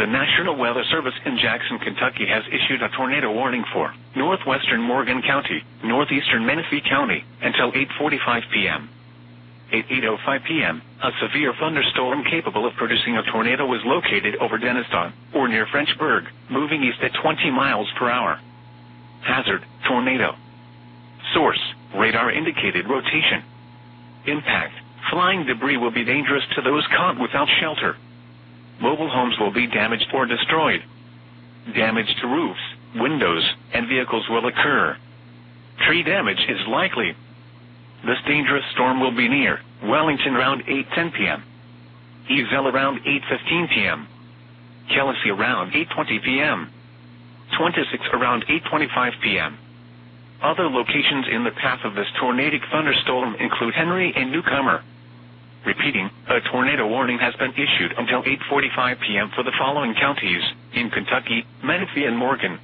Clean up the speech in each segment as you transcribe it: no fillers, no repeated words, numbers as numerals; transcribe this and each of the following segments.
National Weather Service in Jackson, Kentucky has issued a tornado warning for northwestern Morgan County, northeastern Menifee County, until 8:45 p.m. At 8:05 p.m., a severe thunderstorm capable of producing a tornado was located over Denniston, or near Frenchburg, moving east at 20 miles per hour. Hazard, tornado. Source, radar indicated rotation. Impact, flying debris will be dangerous to those caught without shelter. Mobile homes will be damaged or destroyed. Damage to roofs, windows, and vehicles will occur. Tree damage is likely. This dangerous storm will be near Wellington around 8:10 p.m. Eazell around 8:15 p.m. Kelsey around 8:20 p.m. 26 around 8:25 p.m. Other locations in the path of this tornadic thunderstorm include Henry and Newcomer. Repeating, a tornado warning has been issued until 8:45 p.m. for the following counties in Kentucky, Menifee and Morgan.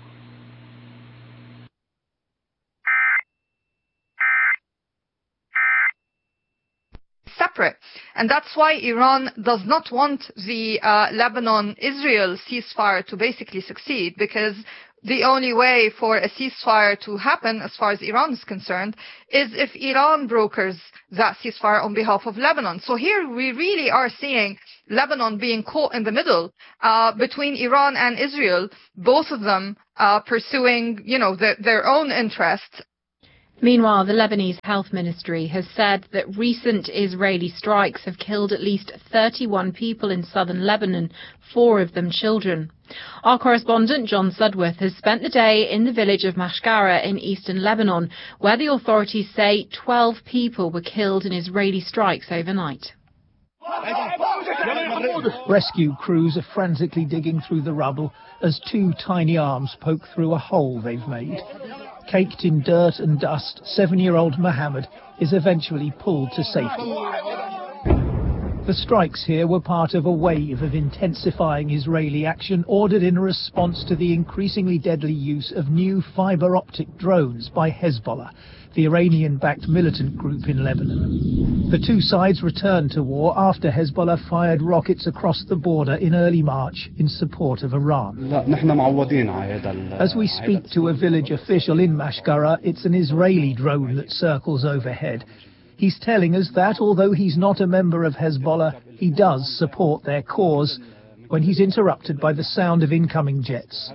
Separate. And that's why Iran does not want the Lebanon-Israel ceasefire to basically succeed, because the only way for a ceasefire to happen, as far as Iran is concerned, is if Iran brokers that ceasefire on behalf of Lebanon. So here we really are seeing Lebanon being caught in the middle between Iran and Israel, both of them pursuing, their own interests. Meanwhile, the Lebanese Health Ministry has said that recent Israeli strikes have killed at least 31 people in southern Lebanon, 4 of them children. Our correspondent John Sudworth has spent the day in the village of Mashgara in eastern Lebanon, where the authorities say 12 people were killed in Israeli strikes overnight. Rescue crews are frantically digging through the rubble as 2 tiny arms poke through a hole they've made. Caked in dirt and dust, 7-year-old Mohammed is eventually pulled to safety. The strikes here were part of a wave of intensifying Israeli action ordered in response to the increasingly deadly use of new fiber-optic drones by Hezbollah, the Iranian-backed militant group in Lebanon. The 2 sides returned to war after Hezbollah fired rockets across the border in early March in support of Iran. As we speak to a village official in Mashgara, it's an Israeli drone that circles overhead. He's telling us that, although he's not a member of Hezbollah, he does support their cause, when he's interrupted by the sound of incoming jets.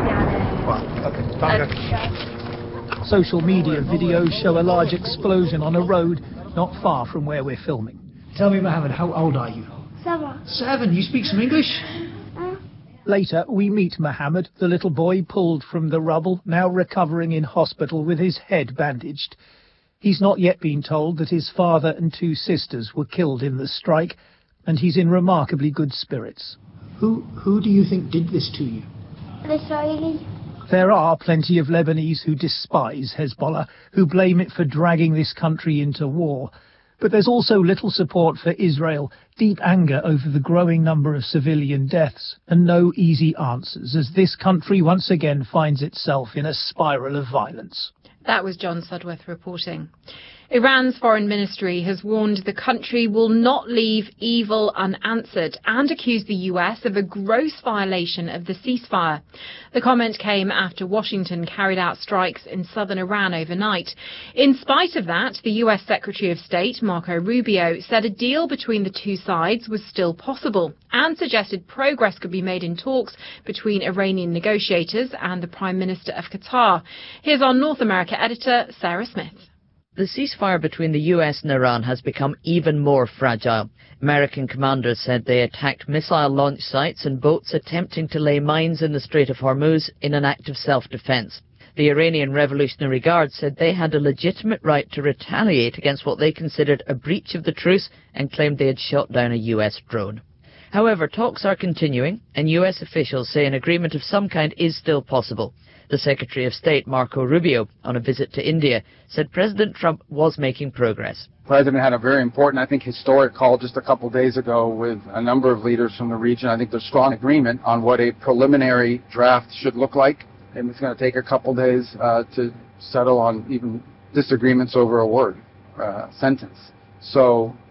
Social media videos show a large explosion on a road not far from where we're filming. Tell me, Mohammed, how old are you? 7. 7? You speak some English? Later, we meet Mohammed, the little boy pulled from the rubble, now recovering in hospital with his head bandaged. He's not yet been told that his father and 2 sisters were killed in the strike, and he's in remarkably good spirits. Who do you think did this to you? The Israeli. There are plenty of Lebanese who despise Hezbollah, who blame it for dragging this country into war. But there's also little support for Israel, deep anger over the growing number of civilian deaths, and no easy answers, as this country once again finds itself in a spiral of violence. That was John Sudworth reporting. Iran's foreign ministry has warned the country will not leave evil unanswered and accused the US of a gross violation of the ceasefire. The comment came after Washington carried out strikes in southern Iran overnight. In spite of that, the US Secretary of State, Marco Rubio, said a deal between the 2 sides was still possible and suggested progress could be made in talks between Iranian negotiators and the Prime Minister of Qatar. Here's our North America editor, Sarah Smith. The ceasefire between the US and Iran has become even more fragile. American commanders said they attacked missile launch sites and boats attempting to lay mines in the Strait of Hormuz in an act of self-defense. The Iranian Revolutionary Guard said they had a legitimate right to retaliate against what they considered a breach of the truce and claimed they had shot down a US drone. However, talks are continuing, and US officials say an agreement of some kind is still possible. The Secretary of State, Marco Rubio, on a visit to India, said President Trump was making progress. The President had a very important, I think, historic call just a couple days ago with a number of leaders from the region. I think there's strong agreement on what a preliminary draft should look like. And it's going to take a couple days to settle on even disagreements over a word, sentence. So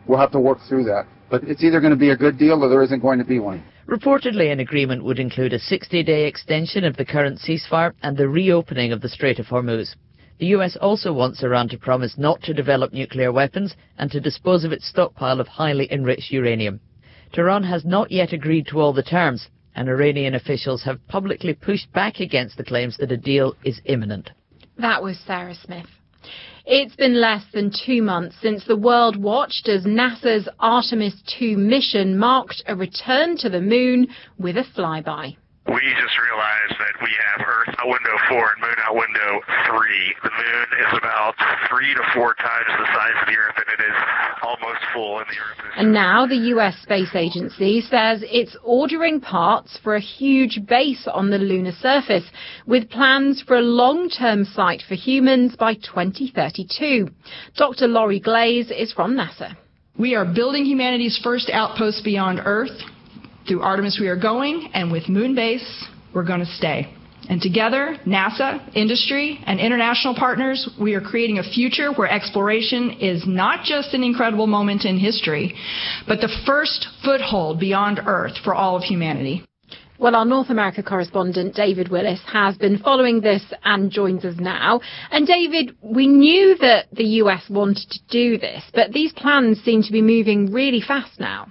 we'll have to work through that. But it's either going to be a good deal or there isn't going to be one. Reportedly, an agreement would include a 60-day extension of the current ceasefire and the reopening of the Strait of Hormuz. The US also wants Iran to promise not to develop nuclear weapons and to dispose of its stockpile of highly enriched uranium. Tehran has not yet agreed to all the terms, and Iranian officials have publicly pushed back against the claims that a deal is imminent. That was Sarah Smith. It's been less than 2 months since the world watched as NASA's Artemis 2 mission marked a return to the moon with a flyby. We just realized that we have Earth out window 4 and Moon out window 3. The Moon is about 3 to 4 times the size of the Earth, and it is almost full, and the Earth is... And now the US Space Agency says it's ordering parts for a huge base on the lunar surface, with plans for a long-term site for humans by 2032. Dr. Laurie Glaze is from NASA. We are building humanity's first outpost beyond Earth. Through Artemis we are going, and with Moon Base, we're going to stay. And together, NASA, industry, and international partners, we are creating a future where exploration is not just an incredible moment in history, but the first foothold beyond Earth for all of humanity. Well, our North America correspondent, David Willis, has been following this and joins us now. And David, we knew that the US wanted to do this, but these plans seem to be moving really fast now.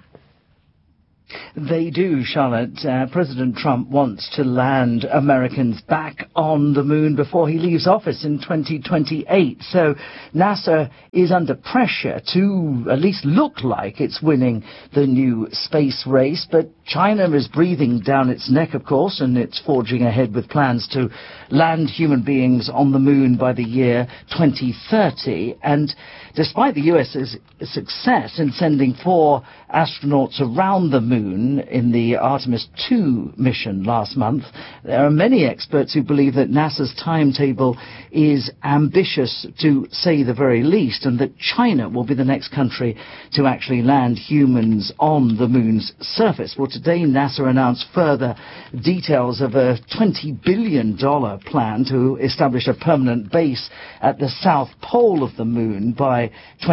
They do, Charlotte. President Trump wants to land Americans back on the moon before he leaves office in 2028. So NASA is under pressure to at least look like it's winning the new space race. But China is breathing down its neck, of course, and it's forging ahead with plans to land human beings on the moon by the year 2030. And despite the US's success in sending 4 astronauts around the moon in the Artemis 2 mission last month, there are many experts who believe that NASA's timetable is ambitious, to say the very least, and that China will be the next country to actually land humans on the moon's surface. Well, today NASA announced further details of a $20 billion plan to establish a permanent base at the south pole of the moon by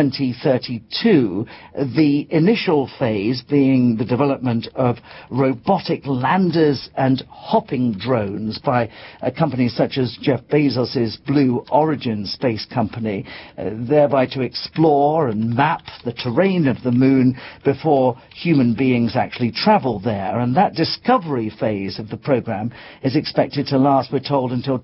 2032. The initial phase being the development of robotic landers and hopping drones by companies such as Jeff Bezos's Blue Origin space company, thereby to explore and map the terrain of the moon before human beings actually travel there. And that discovery phase of the program is expected to last, we're told, until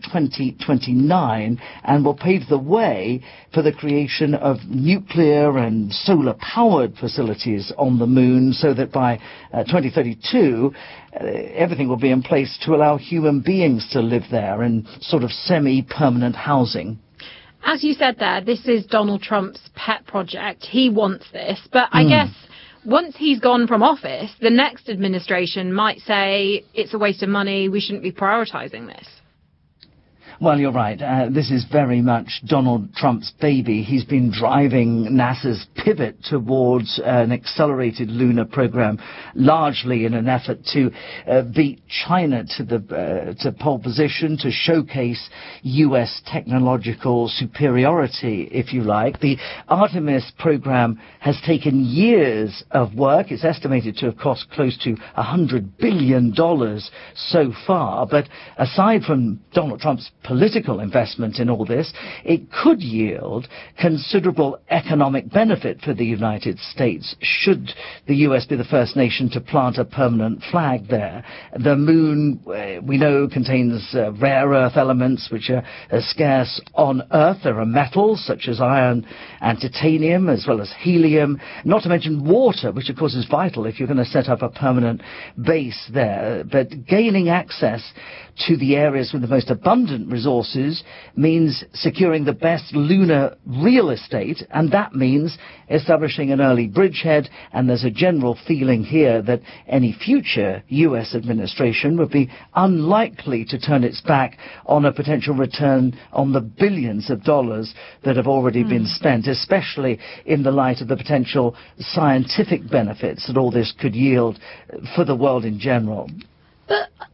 2029 and will pave the way for the creation of nuclear and solar-powered facilities on the moon, so that by 2032 everything will be in place to allow human beings to live there in sort of semi-permanent housing. As you said there, this is Donald Trump's pet project. He wants this, but I guess once he's gone from office, the next administration might say it's a waste of money, we shouldn't be prioritising this. Well, you're right. This is very much Donald Trump's baby. He's been driving NASA's pivot towards an accelerated lunar program, largely in an effort to beat China to pole position, to showcase U.S. technological superiority, if you like. The Artemis program has taken years of work. It's estimated to have cost close to $100 billion so far. But aside from Donald Trump's political investment in all this, it could yield considerable economic benefit for the United States should the US be the first nation to plant a permanent flag there. The moon, we know, contains rare earth elements which are scarce on Earth. There are metals such as iron and titanium, as well as helium, not to mention water, which of course is vital if you're going to set up a permanent base there. But gaining access to the areas with the most abundant resources means securing the best lunar real estate, and that means establishing an early bridgehead. And there's a general feeling here that any future US administration would be unlikely to turn its back on a potential return on the billions of dollars that have already been spent, especially in the light of the potential scientific benefits that all this could yield for the world in general. But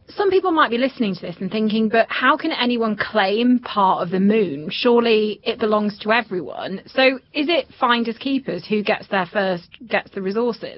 Some people might be listening to this and thinking, but how can anyone claim part of the moon? Surely it belongs to everyone. So is it finders keepers? Who gets there first gets the resources?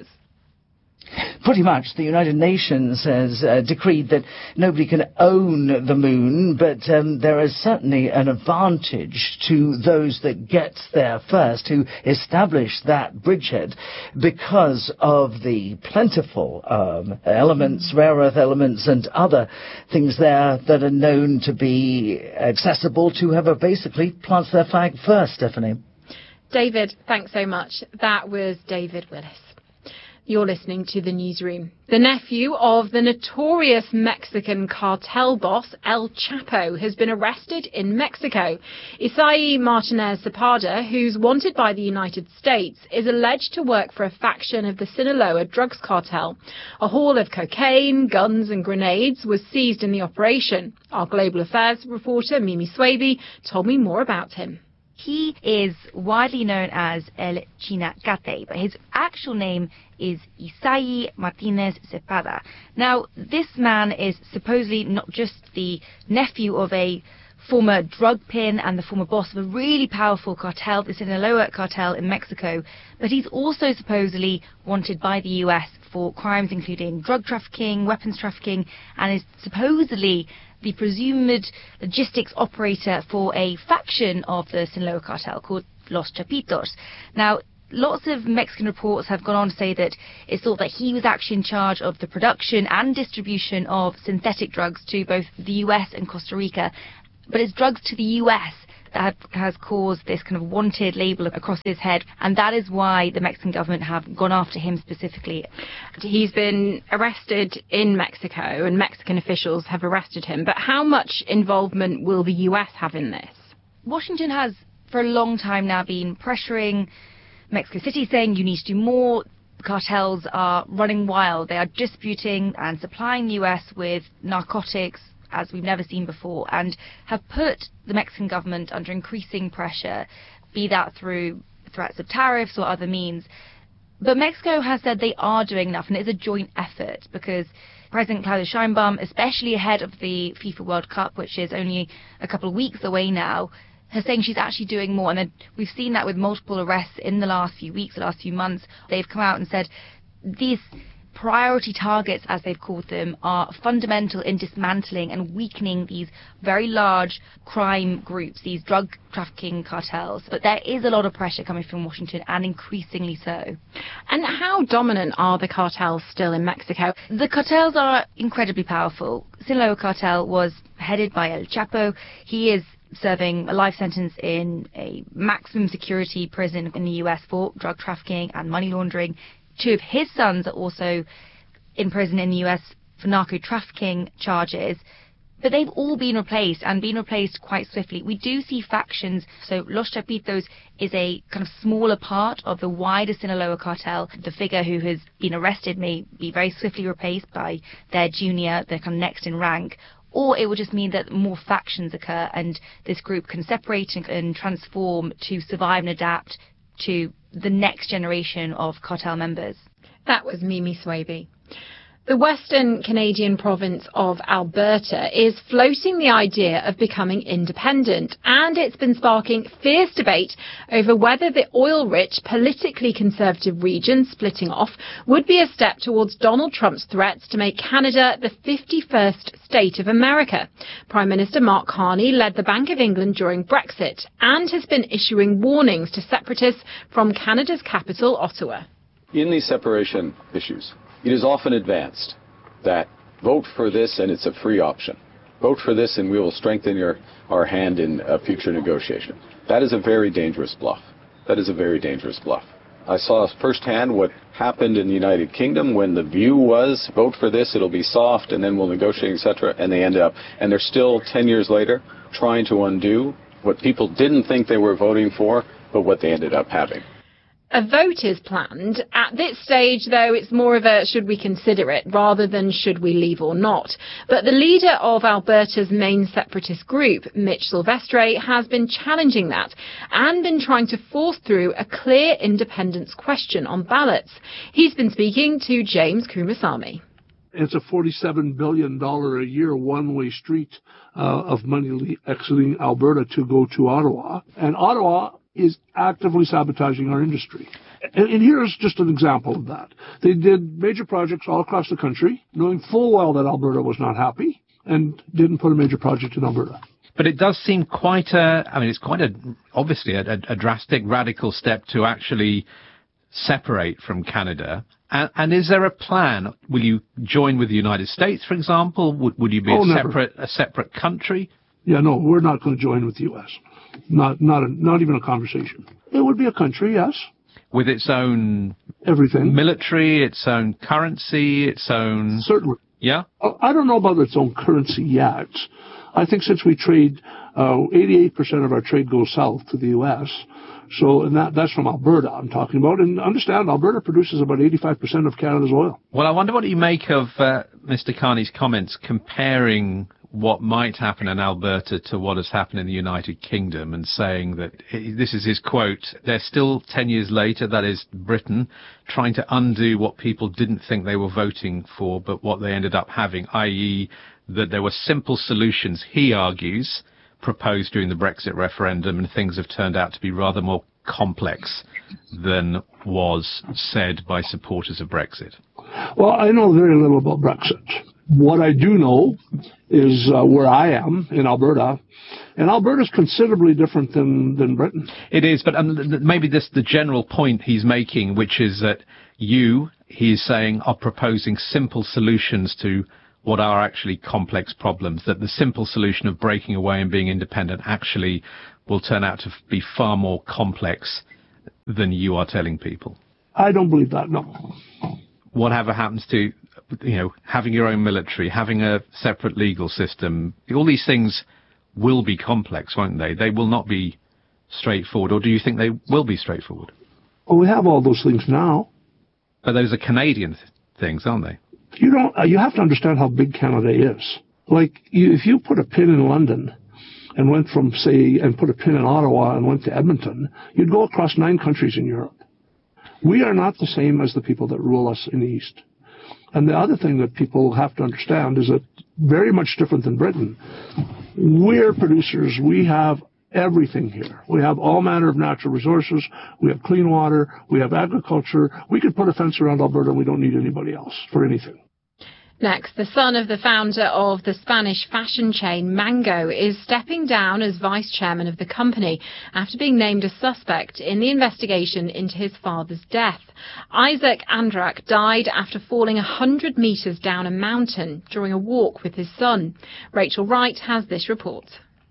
Pretty much. The United Nations has decreed that nobody can own the moon, but there is certainly an advantage to those that get there first, who establish that bridgehead, because of the plentiful elements, rare earth elements and other things there that are known to be accessible to whoever basically plants their flag first, Stephanie. David, thanks so much. That was David Willis. You're listening to The Newsroom. The nephew of the notorious Mexican cartel boss El Chapo has been arrested in Mexico. Isai Martinez Zapata, who's wanted by the United States, is alleged to work for a faction of the Sinaloa drugs cartel. A haul of cocaine, guns and grenades was seized in the operation. Our global affairs reporter Mimi Swaby told me more about him. He is widely known as El Chinacate, but his actual name is Isai Martinez Zapata. Now, this man is supposedly not just the nephew of a former drug pin and the former boss of a really powerful cartel, the Sinaloa cartel in Mexico, but he's also supposedly wanted by the US for crimes including drug trafficking, weapons trafficking, and is supposedly the presumed logistics operator for a faction of the Sinaloa cartel called Los Chapitos. Now, lots of Mexican reports have gone on to say that it's thought that he was actually in charge of the production and distribution of synthetic drugs to both the US and Costa Rica, but it's drugs to the US that has caused this kind of wanted label across his head, and that is why the Mexican government have gone after him specifically. He's been arrested in Mexico, and Mexican officials have arrested him, but how much involvement will the US have in this? Washington has, for a long time now, been pressuring Mexico City, saying you need to do more. Cartels are running wild. They are disputing and supplying the US with narcotics as we've never seen before, and have put the Mexican government under increasing pressure, be that through threats of tariffs or other means. But Mexico has said they are doing enough, and it's a joint effort, because President Claudia Sheinbaum, especially ahead of the FIFA World Cup, which is only a couple of weeks away now, is saying she's actually doing more. And we've seen that with multiple arrests in the last few weeks, the last few months. They've come out and said these priority targets, as they've called them, are fundamental in dismantling and weakening these very large crime groups, these drug trafficking cartels. But there is a lot of pressure coming from Washington, and increasingly so. And how dominant are the cartels still in Mexico? The cartels are incredibly powerful. Sinaloa cartel was headed by El Chapo. He is serving a life sentence in a maximum security prison in the US for drug trafficking and money laundering. Two of his sons are also in prison in the US for narco-trafficking charges, but they've all been replaced, and been replaced quite swiftly. We do see factions, so Los Chapitos is a kind of smaller part of the wider Sinaloa cartel. The figure who has been arrested may be very swiftly replaced by their junior, their kind of next in rank, or it will just mean that more factions occur, and this group can separate and transform to survive and adapt to the next generation of cartel members. That was Mimi Swaby. The Western Canadian province of Alberta is floating the idea of becoming independent, and it's been sparking fierce debate over whether the oil-rich, politically conservative region splitting off would be a step towards Donald Trump's threats to make Canada the 51st state of America. Prime Minister Mark Carney led the Bank of England during Brexit and has been issuing warnings to separatists from Canada's capital, Ottawa. In these separation issues, it is often advanced that vote for this and it's a free option. Vote for this and we will strengthen our hand in a future negotiation. That is a very dangerous bluff. That is a very dangerous bluff. I saw firsthand what happened in the United Kingdom when the view was vote for this, it'll be soft, and then we'll negotiate, etc., and they ended up, and they're still 10 years later trying to undo what people didn't think they were voting for, but what they ended up having. A vote is planned. At this stage, though, it's more of a should we consider it rather than should we leave or not. But the leader of Alberta's main separatist group, Mitch Silvestre, has been challenging that and been trying to force through a clear independence question on ballots. He's been speaking to James Kumasamy. It's a $47 billion a year one-way street of money exiting Alberta to go to Ottawa. And Ottawa is actively sabotaging our industry. And here's just an example of that. They did major projects all across the country, knowing full well that Alberta was not happy, and didn't put a major project in Alberta. But it does seem it's obviously a drastic, radical step to actually separate from Canada. And is there a plan? Will you join with the United States, for example? Would you be a separate country? Yeah, no, we're not going to join with the U.S. Not even a conversation. It would be a country, yes. With its own everything, military, its own currency, its own... Certainly. Yeah? I don't know about its own currency yet. I think since we trade, 88% of our trade goes south to the U.S., so and that's from Alberta I'm talking about. And understand, Alberta produces about 85% of Canada's oil. Well, I wonder what you make of Mr. Carney's comments comparing what might happen in Alberta to what has happened in the United Kingdom, and saying that, this is his quote, they're still 10 years later, that is Britain, trying to undo what people didn't think they were voting for, but what they ended up having, i.e. that there were simple solutions, he argues, proposed during the Brexit referendum, and things have turned out to be rather more complex than was said by supporters of Brexit. Well, I know very little about Brexit. What I do know is where I am in Alberta, and Alberta is considerably different than Britain. It is, but maybe the general point he's making, which is that he's saying, are proposing simple solutions to what are actually complex problems, that the simple solution of breaking away and being independent actually will turn out to be far more complex than you are telling people. I don't believe that, no. Whatever happens to, having your own military, having a separate legal system, all these things will be complex, won't they? They will not be straightforward, or do you think they will be straightforward? Well, we have all those things now. But those are Canadian things, aren't they? You have to understand how big Canada is. If you put a pin in London and went from, and put a pin in Ottawa and went to Edmonton, you'd go across 9 countries in Europe. We are not the same as the people that rule us in the East. And the other thing that people have to understand is that very much different than Britain. We're producers. We have everything here. We have all manner of natural resources. We have clean water. We have agriculture. We could put a fence around Alberta and we don't need anybody else for anything. Next, the son of the founder of the Spanish fashion chain Mango is stepping down as vice chairman of the company after being named a suspect in the investigation into his father's death. Isaac Andrak died after falling 100 metres down a mountain during a walk with his son. Rachel Wright has this report.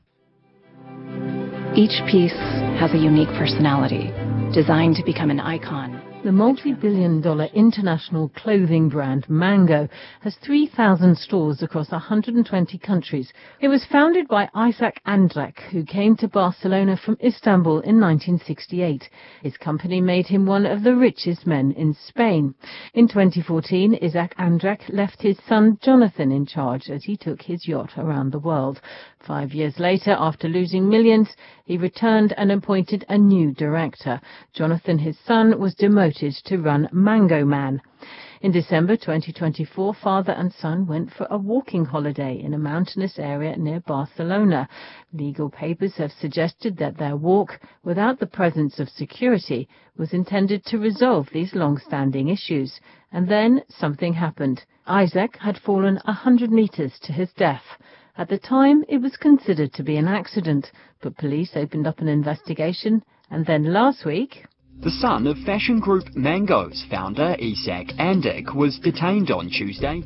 Each piece has a unique personality, designed to become an icon. The multi-billion-dollar international clothing brand Mango has 3,000 stores across 120 countries. It was founded by Isaac Andrak, who came to Barcelona from Istanbul in 1968. His company made him one of the richest men in Spain. In 2014, Isaac Andrak left his son Jonathan in charge as he took his yacht around the world. 5 years later, after losing millions, he returned and appointed a new director. Jonathan, his son, was demoted to run Mango Man. In December 2024, father and son went for a walking holiday in a mountainous area near Barcelona. Legal papers have suggested that their walk, without the presence of security, was intended to resolve these long-standing issues. And then something happened. Isaac had fallen 100 meters to his death. At the time, it was considered to be an accident, but police opened up an investigation, and then last week... The son of fashion group Mango's founder, Isaac Andrak, was detained on Tuesday.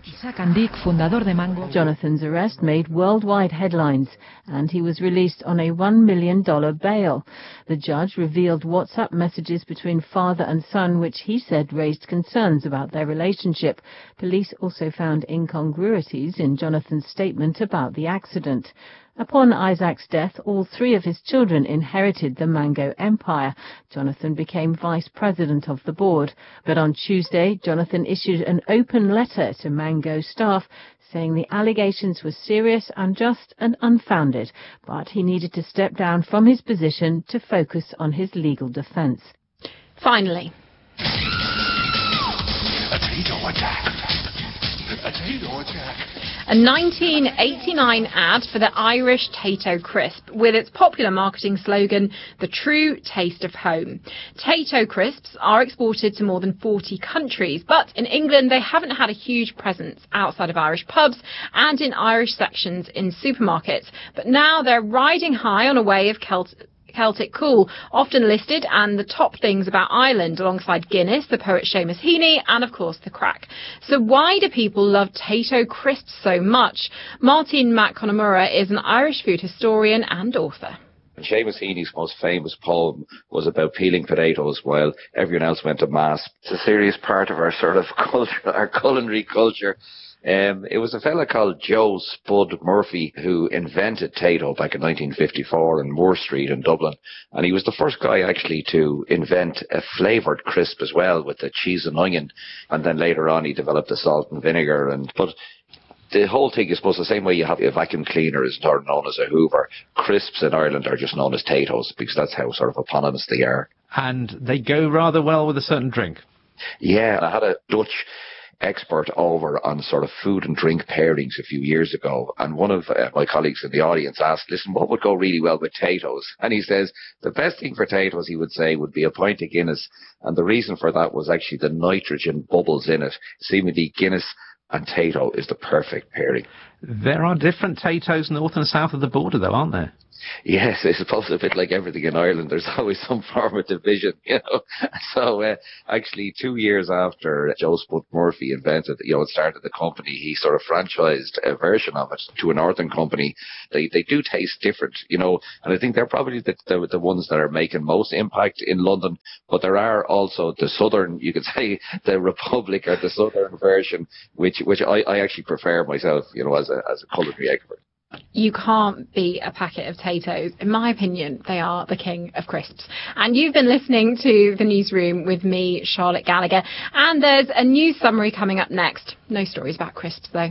Jonathan's arrest made worldwide headlines, and he was released on a $1 million bail. The judge revealed WhatsApp messages between father and son, which he said raised concerns about their relationship. Police also found incongruities in Jonathan's statement about the accident. Upon Isaac's death, all 3 of his children inherited the Mango empire. Jonathan became vice president of the board. But on Tuesday, Jonathan issued an open letter to Mango staff saying the allegations were serious, unjust and unfounded, but he needed to step down from his position to focus on his legal defense. Finally. A tornado attack. A 1989 ad for the Irish Tayto Crisp with its popular marketing slogan, the true taste of home. Tayto Crisps are exported to more than 40 countries, but in England they haven't had a huge presence outside of Irish pubs and in Irish sections in supermarkets. But now they're riding high on a wave of Celtic cool, often listed and the top things about Ireland alongside Guinness, the poet Seamus Heaney and of course the crack. So why do people love Tayto Crisps so much? Martin McConamura is an Irish food historian and author. Seamus Heaney's most famous poem was about peeling potatoes while everyone else went to mass. It's a serious part of our sort of culture, our culinary culture. It was a fella called Joe Spud Murphy who invented Tayto back in 1954 in Moore Street in Dublin. And he was the first guy actually to invent a flavoured crisp as well with the cheese and onion. And then later on he developed the salt and vinegar. But the whole thing is supposed the same way you have a vacuum cleaner is known as a Hoover. Crisps in Ireland are just known as Taytos because that's how sort of eponymous they are. And they go rather well with a certain drink. Yeah, I had a Dutch expert over on sort of food and drink pairings a few years ago, and one of my colleagues in the audience asked, listen, what would go really well with Taytos? And he says the best thing for Taytos, he would say, would be a pint of Guinness, and the reason for that was actually the nitrogen bubbles in it. Seemingly Guinness and Tayto is the perfect pairing. There are different Taytos north and south of the border though, aren't there? Yes, I suppose a bit like everything in Ireland, there's always some form of division, you know. So actually 2 years after Joe Spud Murphy invented, started the company, he sort of franchised a version of it to a northern company. They do taste different, and I think they're probably the ones that are making most impact in London. But there are also the southern, you could say, the Republic or the southern version, which I actually prefer myself, as a culinary expert. You can't beat a packet of Taytos. In my opinion, they are the king of crisps. And you've been listening to The Newsroom with me, Charlotte Gallagher. And there's a news summary coming up next. No stories about crisps, though.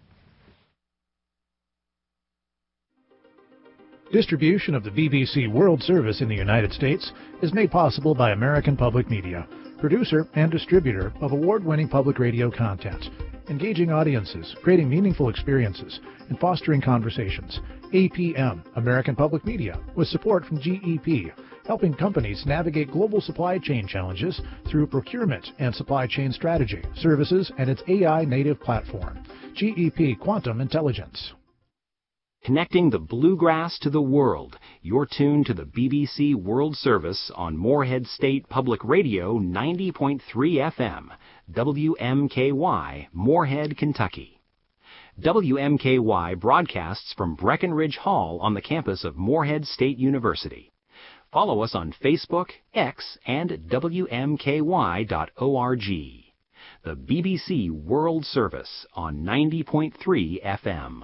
Distribution of the BBC World Service in the United States is made possible by American Public Media, producer and distributor of award-winning public radio content, engaging audiences, creating meaningful experiences, and fostering conversations. APM, American Public Media, with support from GEP, helping companies navigate global supply chain challenges through procurement and supply chain strategy, services, and its AI-native platform. GEP Quantum Intelligence. Connecting the bluegrass to the world. You're tuned to the BBC World Service on Moorhead State Public Radio 90.3 FM, WMKY, Moorhead, Kentucky. WMKY broadcasts from Breckenridge Hall on the campus of Moorhead State University. Follow us on Facebook, X, and WMKY.org. The BBC World Service on 90.3 FM.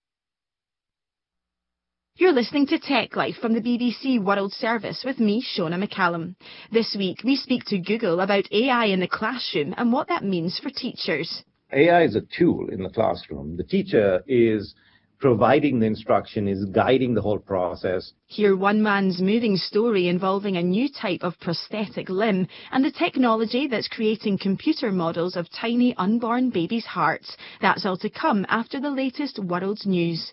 You're listening to Tech Life from the BBC World Service with me, Shona McCallum. This week we speak to Google about AI in the classroom and what that means for teachers. AI is a tool in the classroom. The teacher is providing the instruction, is guiding the whole process. Hear one man's moving story involving a new type of prosthetic limb and the technology that's creating computer models of tiny unborn babies' hearts. That's all to come after the latest world news.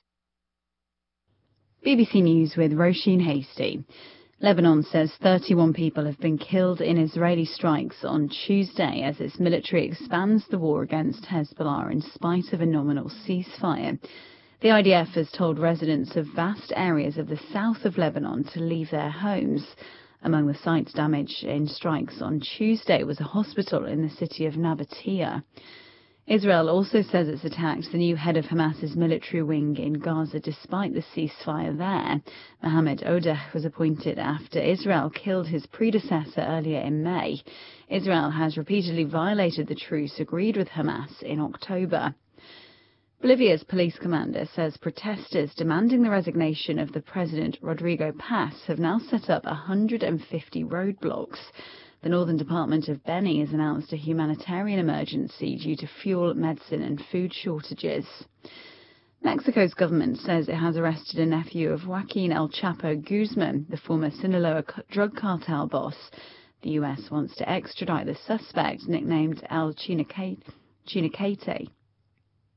BBC News with Roisin Hasty. Lebanon says 31 people have been killed in Israeli strikes on Tuesday as its military expands the war against Hezbollah in spite of a nominal ceasefire. The IDF has told residents of vast areas of the south of Lebanon to leave their homes. Among the sites damaged in strikes on Tuesday was a hospital in the city of Nabatea. Israel also says it's attacked the new head of Hamas's military wing in Gaza despite the ceasefire there. Mohammed Odeh was appointed after Israel killed his predecessor earlier in May. Israel has repeatedly violated the truce agreed with Hamas in October. Bolivia's police commander says protesters demanding the resignation of the president Rodrigo Paz have now set up 150 roadblocks. The Northern Department of Beni has announced a humanitarian emergency due to fuel, medicine and food shortages. Mexico's government says it has arrested a nephew of Joaquin El Chapo Guzman, the former Sinaloa drug cartel boss. The U.S. wants to extradite the suspect, nicknamed El Chinacate.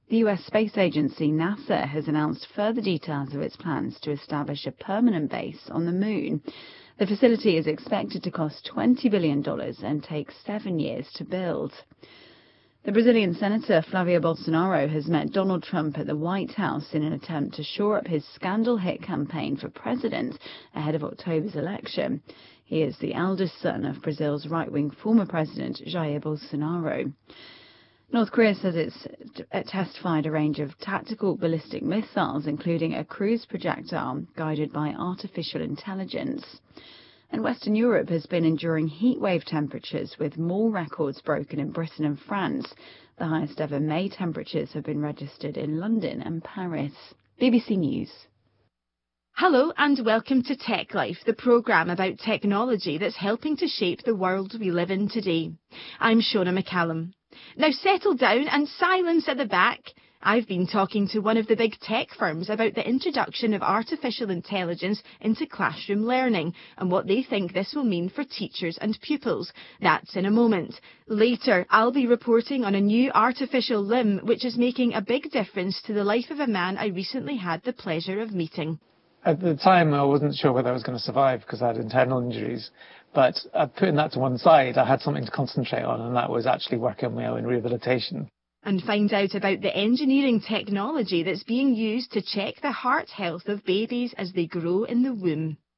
The US space agency NASA has announced further details of its plans to establish a permanent base on the moon. The facility is expected to cost $20 billion and take 7 years to build. The Brazilian Senator Flavio Bolsonaro has met Donald Trump at the White House in an attempt to shore up his scandal-hit campaign for president ahead of October's election. He is the eldest son of Brazil's right-wing former president Jair Bolsonaro. North Korea says it testified a range of tactical ballistic missiles, including a cruise projectile guided by artificial intelligence. And Western Europe has been enduring heatwave temperatures, with more records broken in Britain and France. The highest ever May temperatures have been registered in London and Paris. BBC News. Hello and welcome to Tech Life, the programme about technology that's helping to shape the world we live in today. I'm Shona McCallum. Now settle down and silence at the back. I've been talking to one of the big tech firms about the introduction of artificial intelligence into classroom learning and what they think this will mean for teachers and pupils. That's in a moment. Later, I'll be reporting on a new artificial limb which is making a big difference to the life of a man I recently had the pleasure of meeting. At the time, I wasn't sure whether I was going to survive because I had internal injuries. But putting that to one side, I had something to concentrate on, and that was actually working on my own rehabilitation. And find out about the engineering technology that's being used to check the heart health of babies as they grow in the womb.